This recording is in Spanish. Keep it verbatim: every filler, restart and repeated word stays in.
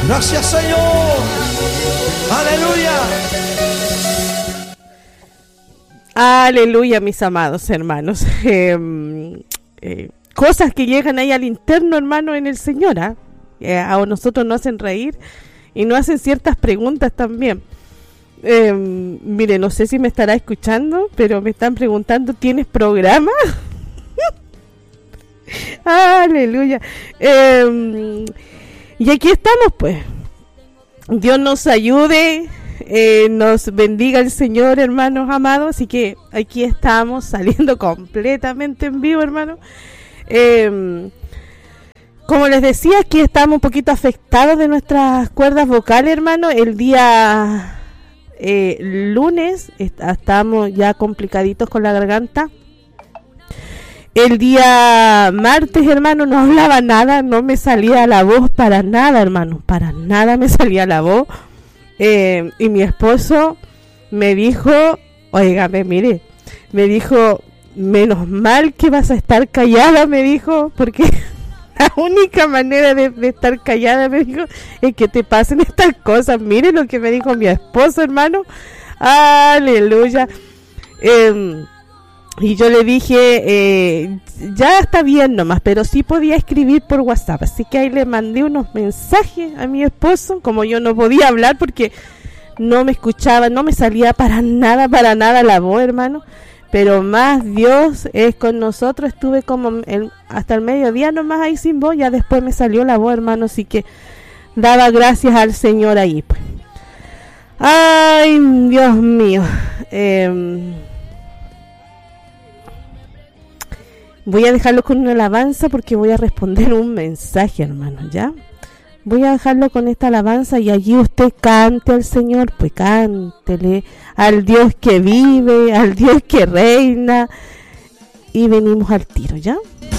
Gracias, Señor. Aleluya. Aleluya, mis amados hermanos. Eh, eh, cosas que llegan ahí al interno, hermano, en el Señor. ¿eh? Eh, a nosotros nos hacen reír y nos hacen ciertas preguntas también. Eh, mire, no sé si me estará escuchando, pero me están preguntando, ¿tienes programa? Aleluya. Eh, y aquí estamos, pues. Dios nos ayude, eh, nos bendiga el Señor, hermanos amados. Así que aquí estamos saliendo completamente en vivo, hermano. Eh, como les decía, aquí estamos un poquito afectados de nuestras cuerdas vocales, hermano. El día eh, lunes est- estamos ya complicaditos con la garganta. El día martes, hermano, no hablaba nada, no me salía la voz para nada, hermano, para nada me salía la voz. Eh, y mi esposo me dijo, óigame, mire, me dijo, menos mal que vas a estar callada, me dijo, porque la única manera de, de estar callada, me dijo, es que te pasen estas cosas. Mire lo que me dijo mi esposo, hermano. Aleluya. Eh, Y yo le dije, eh, ya está bien nomás, pero sí podía escribir por WhatsApp. Así que ahí le mandé unos mensajes a mi esposo, como yo no podía hablar porque no me escuchaba, no me salía para nada, para nada la voz, hermano. Pero más Dios es con nosotros. Estuve como el, hasta el mediodía nomás ahí sin voz, ya después me salió la voz, hermano. Así que daba gracias al Señor ahí, pues. Ay, Dios mío. Eh... Voy a dejarlo con una alabanza porque voy a responder un mensaje, hermano, ¿ya? Voy a dejarlo con esta alabanza y allí usted cante al Señor, pues cántele al Dios que vive, al Dios que reina. Y venimos al tiro, ¿ya?